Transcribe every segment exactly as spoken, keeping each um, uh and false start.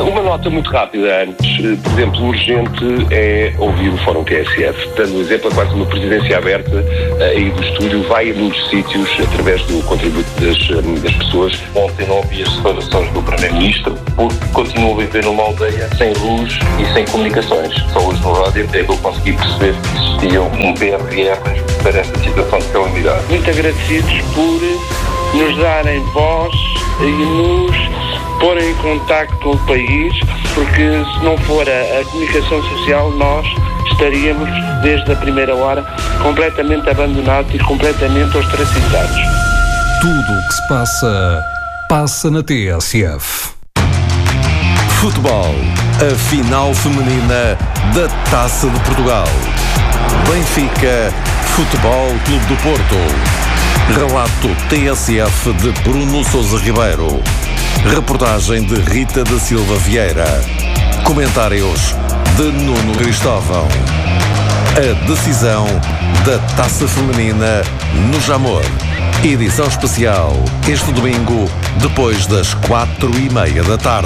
Uma nota muito rápida antes. Por exemplo, urgente é ouvir o Fórum T S F. Dando um exemplo, é quase uma presidência aberta aí do estúdio, vai a muitos sítios através do contributo das, das pessoas. Ontem não ouvi as declarações do Primeiro-Ministro porque continuo a viver numa aldeia sem luz e sem comunicações. Só hoje no rádio é que eu consegui perceber que existia um P R R para esta situação de calamidade. Muito agradecidos por nos darem voz e nos porem em contacto com o país, porque se não for a, a comunicação social, nós estaríamos, desde a primeira hora, completamente abandonados e completamente ostracizados. Tudo o que se passa, passa na T S F. Futebol, a final feminina da Taça de Portugal. Benfica, Futebol Clube do Porto. Relato T S F de Bruno Sousa Ribeiro. Reportagem de Rita da Silva Vieira. Comentários de Nuno Cristóvão. A decisão da Taça Feminina no Jamor. Edição especial este domingo, depois das quatro e meia da tarde.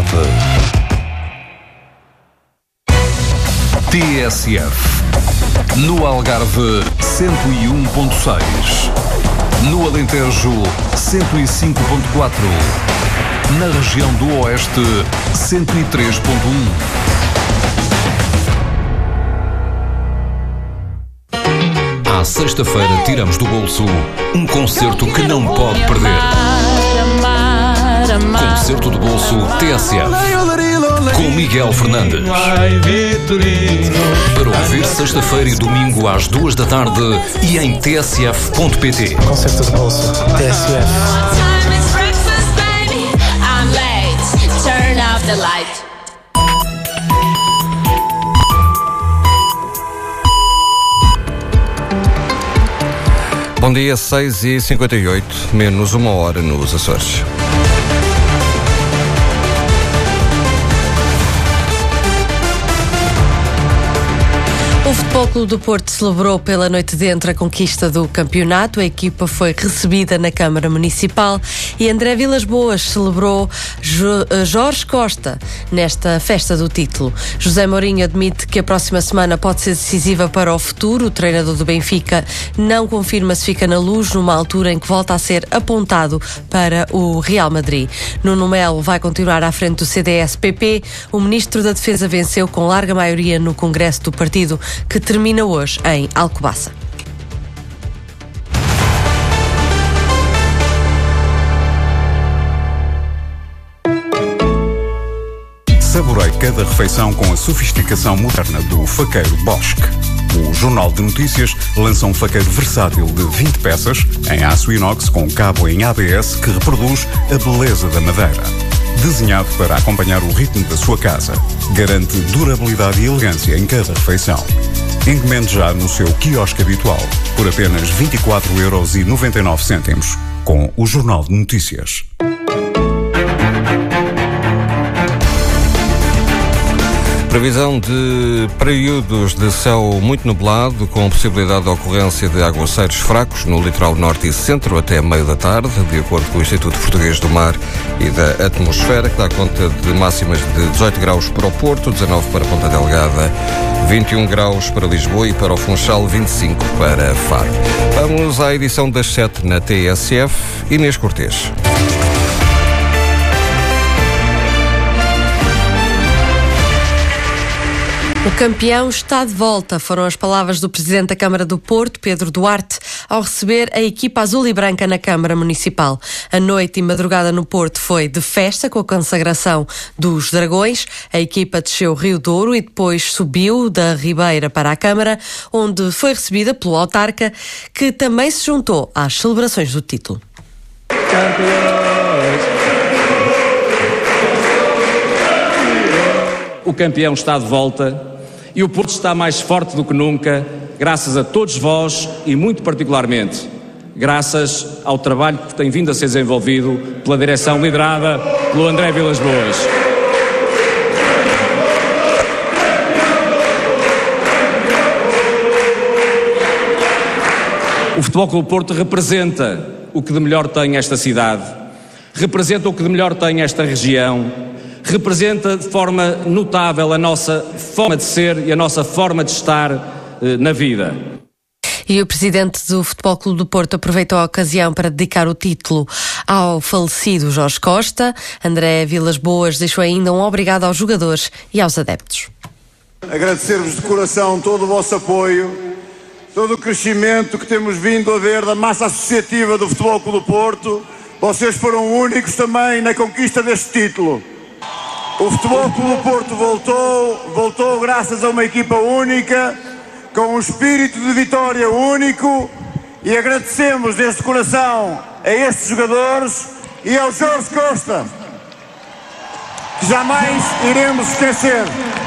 T S F. No Algarve, cento e um ponto seis. No Alentejo, cento e cinco ponto quatro. Na região do Oeste, cento e três ponto um. À sexta-feira, tiramos do bolso um concerto que não pode perder. Concerto do bolso T S F. Com Miguel Fernandes. Para ouvir sexta-feira e domingo às duas da tarde e em t s f ponto p t. Concerto de bolso T S F. Bom dia, seis e cinquenta e oito, menos uma hora nos Açores. O Futebol Clube do Porto celebrou pela noite dentro a conquista do campeonato. A equipa foi recebida na Câmara Municipal e André Vilas Boas celebrou jo- Jorge Costa nesta festa do título. José Mourinho admite que a próxima semana pode ser decisiva para o futuro. O treinador do Benfica não confirma se fica na Luz numa altura em que volta a ser apontado para o Real Madrid. Nuno Melo vai continuar à frente do C D S P P. O Ministro da Defesa venceu com larga maioria no Congresso do partido, que termina hoje em Alcobaça. Saborei cada refeição com a sofisticação moderna do faqueiro Bosque. O Jornal de Notícias lança um faqueiro versátil de vinte peças, em aço inox com cabo em A B S que reproduz a beleza da madeira. Desenhado para acompanhar o ritmo da sua casa. Garante durabilidade e elegância em cada refeição. Encomende já no seu quiosque habitual, por apenas vinte e quatro euros e noventa e nove cêntimos, com o Jornal de Notícias. Previsão de períodos de céu muito nublado, com possibilidade de ocorrência de aguaceiros fracos no litoral norte e centro até meio da tarde, de acordo com o Instituto Português do Mar e da Atmosfera, que dá conta de máximas de dezoito graus para o Porto, dezanove para Ponta Delgada, vinte e um graus para Lisboa e para o Funchal, vinte e cinco para Faro. Vamos à edição das sete na T S F. Inês Cortês. O campeão está de volta, foram as palavras do Presidente da Câmara do Porto, Pedro Duarte, ao receber a equipa azul e branca na Câmara Municipal. A noite e madrugada no Porto foi de festa, com a consagração dos Dragões. A equipa desceu o Rio Douro e depois subiu da Ribeira para a Câmara, onde foi recebida pelo autarca, que também se juntou às celebrações do título. O campeão está de volta e o Porto está mais forte do que nunca, graças a todos vós e muito particularmente graças ao trabalho que tem vindo a ser desenvolvido pela direção liderada pelo André Vilas Boas. O Futebol Clube do Porto representa o que de melhor tem esta cidade, representa o que de melhor tem esta região, representa de forma notável a nossa forma de ser e a nossa forma de estar eh, na vida. E o presidente do Futebol Clube do Porto aproveitou a ocasião para dedicar o título ao falecido Jorge Costa. André Vilas Boas deixou ainda um obrigado aos jogadores e aos adeptos. Agradecer-vos de coração todo o vosso apoio, todo o crescimento que temos vindo a ver da massa associativa do Futebol Clube do Porto. Vocês foram únicos também na conquista deste título. O Futebol Clube do Porto voltou, voltou graças a uma equipa única, com um espírito de vitória único, e agradecemos deste coração a estes jogadores e ao Jorge Costa, que jamais iremos esquecer.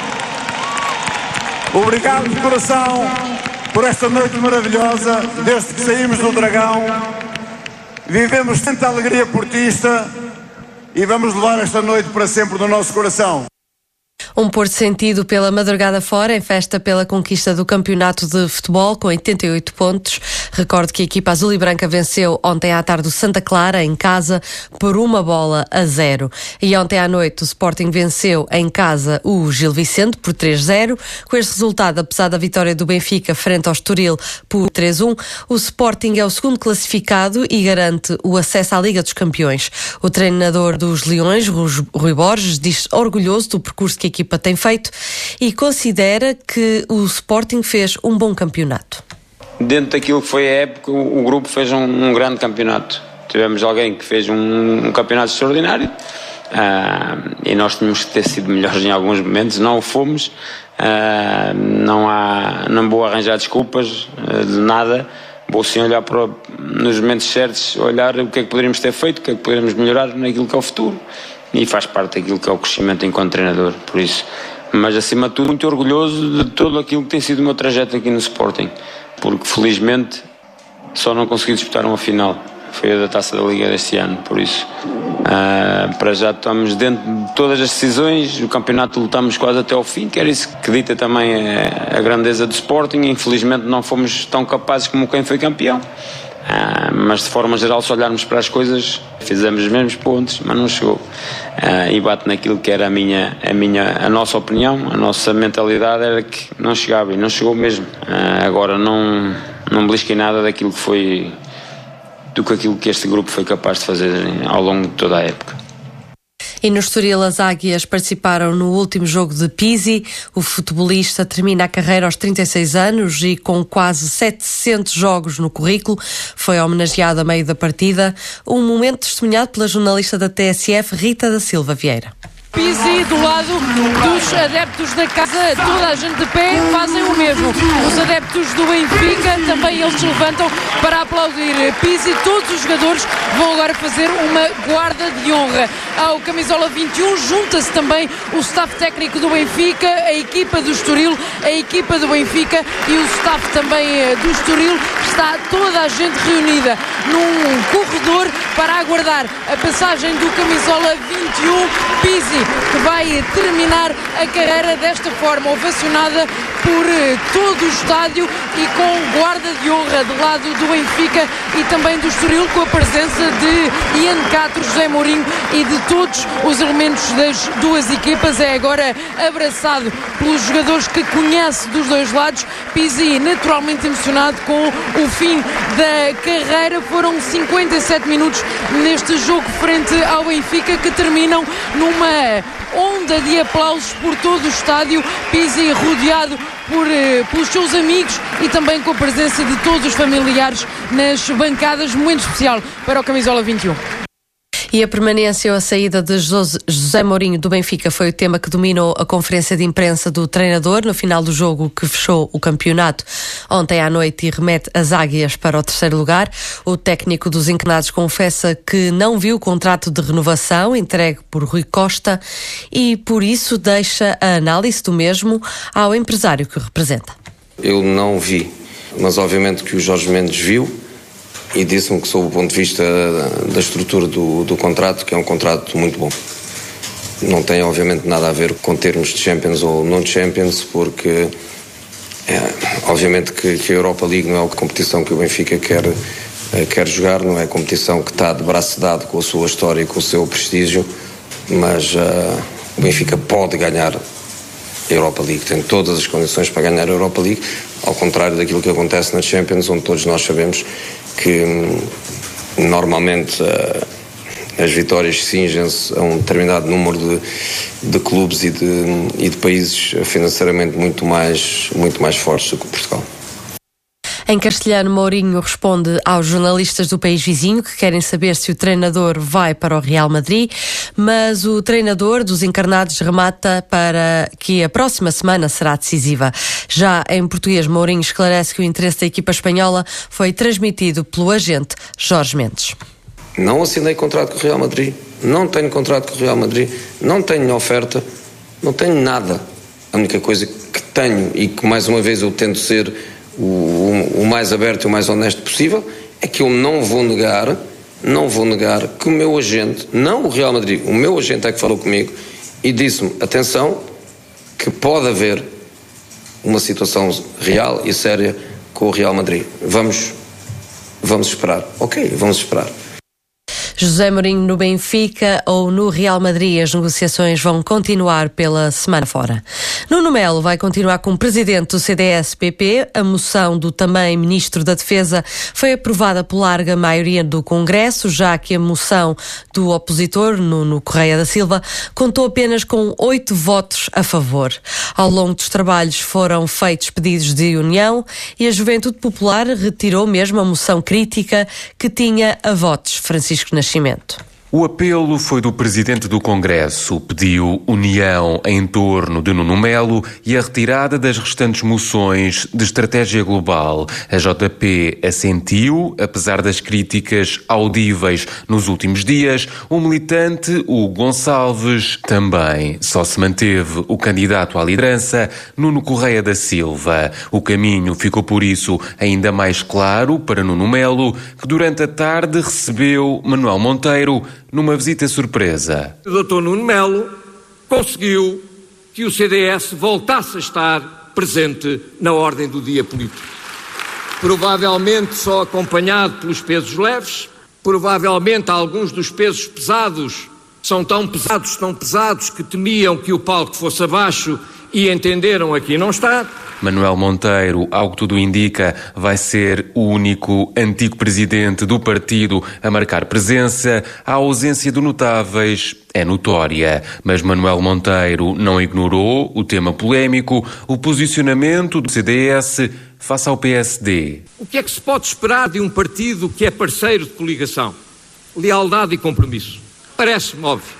Obrigado de coração por esta noite maravilhosa. Desde que saímos do Dragão, vivemos tanta alegria portista e vamos levar esta noite para sempre no nosso coração. Um Porto sentido pela madrugada fora, em festa pela conquista do campeonato de futebol com oitenta e oito pontos. Recordo que a equipa azul e branca venceu ontem à tarde o Santa Clara em casa por uma bola a zero. E ontem à noite o Sporting venceu em casa o Gil Vicente por três a zero. Com este resultado, apesar da vitória do Benfica frente ao Estoril por três a um, o Sporting é o segundo classificado e garante o acesso à Liga dos Campeões. O treinador dos Leões, Rui Borges, diz orgulhoso do percurso que a equipa tem feito e considera que o Sporting fez um bom campeonato. Dentro daquilo que foi a época, o grupo fez um, um grande campeonato. Tivemos alguém que fez um, um campeonato extraordinário, uh, e nós tínhamos que ter sido melhores em alguns momentos, não o fomos. Uh, não há, não vou arranjar desculpas uh, de nada. Vou sim olhar para, nos momentos certos, olhar o que é que poderíamos ter feito, o que é que poderíamos melhorar naquilo que é o futuro. E faz parte daquilo que é o crescimento enquanto treinador, por isso. Mas acima de tudo, muito orgulhoso de tudo aquilo que tem sido o meu trajeto aqui no Sporting, porque felizmente só não consegui disputar uma final, foi a da Taça da Liga deste ano, por isso. Uh, para já estamos dentro de todas as decisões, o campeonato lutamos quase até ao fim, que era isso que dita também a, a grandeza do Sporting. Infelizmente não fomos tão capazes como quem foi campeão. Uh, mas de forma geral, se olharmos para as coisas, fizemos os mesmos pontos, mas não chegou. Uh, e bate naquilo que era a minha, a minha, a nossa opinião, a nossa mentalidade era que não chegava, e não chegou mesmo. Uh, agora não, não belisquei nada daquilo que foi, do que aquilo que este grupo foi capaz de fazer ao longo de toda a época. E no Estoril, as Águias participaram no último jogo de Pizzi. O futebolista termina a carreira aos trinta e seis anos e com quase setecentos jogos no currículo. Foi homenageado a meio da partida. Um momento testemunhado pela jornalista da T S F, Rita da Silva Vieira. Pizzi, do lado dos adeptos da casa, toda a gente de pé fazem o mesmo. Os adeptos do Benfica também eles se levantam para aplaudir Pizzi. Todos os jogadores vão agora fazer uma guarda de honra ao camisola vinte e um. Junta-se também o staff técnico do Benfica, a equipa do Estoril, a equipa do Benfica e o staff também do Estoril. Está toda a gente reunida num corredor para aguardar a passagem do camisola vinte e um. Pizzi, que vai terminar a carreira desta forma, ovacionada por todo o estádio e com guarda de honra do lado do Benfica e também do Estoril, com a presença de Ian Castro, José Mourinho e de todos os elementos das duas equipas. É agora abraçado pelos jogadores que conhece dos dois lados. Pizzi naturalmente emocionado com o fim da carreira. Foram cinquenta e sete minutos neste jogo frente ao Benfica, que terminam numa onda de aplausos por todo o estádio. Pizzi rodeado por, pelos seus amigos e também com a presença de todos os familiares nas bancadas. Momento especial para o camisola vinte e um. E a permanência ou a saída de José Mourinho do Benfica foi o tema que dominou a conferência de imprensa do treinador no final do jogo que fechou o campeonato ontem à noite e remete as Águias para o terceiro lugar. O técnico dos encarnados confessa que não viu o contrato de renovação entregue por Rui Costa e por isso deixa a análise do mesmo ao empresário que o representa. Eu não vi, mas obviamente que o Jorge Mendes viu e disse-me que, sob o ponto de vista da estrutura do, do contrato, que é um contrato muito bom. Não tem obviamente nada a ver com termos de Champions ou não Champions, porque é, obviamente que, que a Europa League não é a competição que o Benfica quer, quer jogar, não é a competição que está de braço dado com a sua história e com o seu prestígio, mas uh, O Benfica pode ganhar a Europa League, tem todas as condições para ganhar a Europa League, ao contrário daquilo que acontece na Champions, onde todos nós sabemos que hum, normalmente uh, as vitórias cingem-se a um determinado número de, de clubes e de, e de países financeiramente muito mais, muito mais fortes do que Portugal. Em castelhano, Mourinho responde aos jornalistas do país vizinho que querem saber se o treinador vai para o Real Madrid, mas o treinador dos encarnados remata para que a próxima semana será decisiva. Já em português, Mourinho esclarece que o interesse da equipa espanhola foi transmitido pelo agente Jorge Mendes. Não assinei contrato com o Real Madrid, não tenho contrato com o Real Madrid, não tenho oferta, não tenho nada. A única coisa que tenho, e que mais uma vez eu tento ser O, o, o mais aberto e o mais honesto possível, é que eu não vou negar, não vou negar que o meu agente, não o Real Madrid, o meu agente é que falou comigo e disse-me, atenção, que pode haver uma situação real e séria com o Real Madrid. Vamos, vamos esperar. Ok, vamos esperar. José Mourinho no Benfica ou no Real Madrid, as negociações vão continuar pela semana fora. Nuno Melo vai continuar como presidente do C D S P P. A moção do também ministro da Defesa foi aprovada por larga maioria do Congresso, já que a moção do opositor, Nuno Correia da Silva, contou apenas com oito votos a favor. Ao longo dos trabalhos foram feitos pedidos de união e a Juventude Popular retirou mesmo a moção crítica que tinha a votos. Francisco Nascimento. O apelo foi do presidente do Congresso, pediu união em torno de Nuno Melo e a retirada das restantes moções de estratégia global. A J P assentiu, apesar das críticas audíveis nos últimos dias. O militante, o Gonçalves, também. Só se manteve o candidato à liderança, Nuno Correia da Silva. O caminho ficou, por isso, ainda mais claro para Nuno Melo, que durante a tarde recebeu Manuel Monteiro numa visita surpresa. O doutor Nuno Melo conseguiu que o C D S voltasse a estar presente na ordem do dia político. Provavelmente só acompanhado pelos pesos leves, provavelmente alguns dos pesos pesados são tão pesados, tão pesados que temiam que o palco fosse abaixo e entenderam aqui não está. Manuel Monteiro, ao que tudo indica, vai ser o único antigo presidente do partido a marcar presença. A ausência de notáveis é notória, mas Manuel Monteiro não ignorou o tema polémico, o posicionamento do C D S face ao P S D. O que é que se pode esperar de um partido que é parceiro de coligação? Lealdade e compromisso. Parece-me óbvio.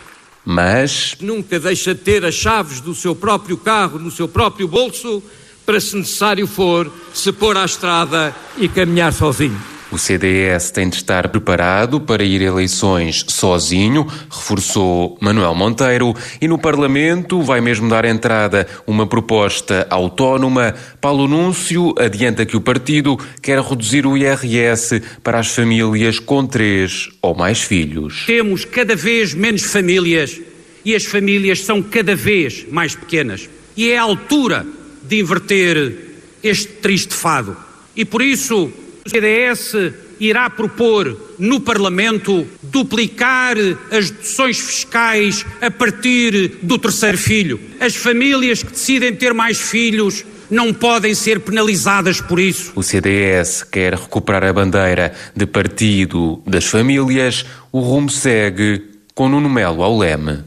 Mas nunca deixa de ter as chaves do seu próprio carro no seu próprio bolso para, se necessário for, se pôr à estrada e caminhar sozinho. O C D S tem de estar preparado para ir a eleições sozinho, reforçou Manuel Monteiro, e no Parlamento vai mesmo dar entrada uma proposta autónoma. Paulo Núncio adianta que o partido quer reduzir o I R S para as famílias com três ou mais filhos. Temos cada vez menos famílias e as famílias são cada vez mais pequenas. E é a altura de inverter este triste fado. E por isso o C D S irá propor no Parlamento duplicar as deduções fiscais a partir do terceiro filho. As famílias que decidem ter mais filhos não podem ser penalizadas por isso. O C D S quer recuperar a bandeira de partido das famílias. O rumo segue com Nuno Melo ao leme.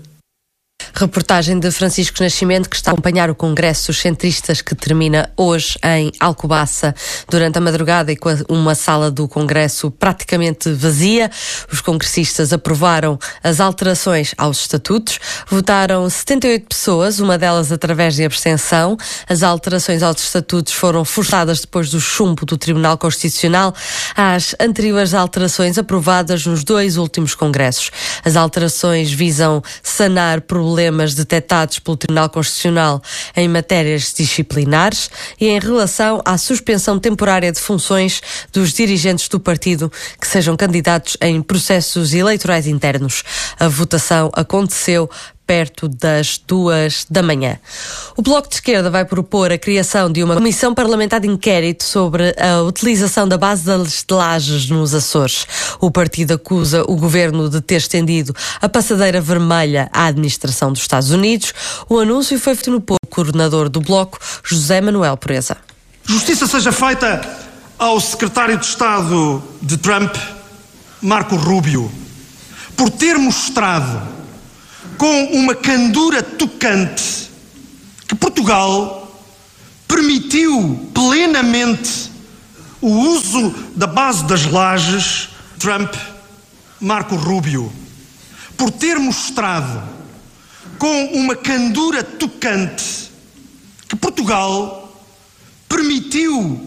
Reportagem de Francisco Nascimento, que está a acompanhar o Congresso dos Centristas, que termina hoje em Alcobaça durante a madrugada e com uma sala do Congresso praticamente vazia. Os congressistas aprovaram as alterações aos estatutos. Votaram setenta e oito pessoas, uma delas através de abstenção. As alterações aos estatutos foram forçadas depois do chumbo do Tribunal Constitucional às anteriores alterações aprovadas nos dois últimos congressos. As alterações visam sanar problemas detectados pelo Tribunal Constitucional em matérias disciplinares e em relação à suspensão temporária de funções dos dirigentes do partido que sejam candidatos em processos eleitorais internos. A votação aconteceu perto das duas da manhã. O Bloco de Esquerda vai propor a criação de uma comissão parlamentar de inquérito sobre a utilização da base das lajes nos Açores. O partido acusa o governo de ter estendido a passadeira vermelha à administração dos Estados Unidos. O anúncio foi feito no pelo coordenador do Bloco, José Manuel Pureza. Justiça seja feita ao secretário de Estado de Trump, Marco Rubio, por ter mostrado com uma candura tocante que Portugal permitiu plenamente o uso da base das lajes. Trump, Marco Rubio, por ter mostrado com uma candura tocante que Portugal permitiu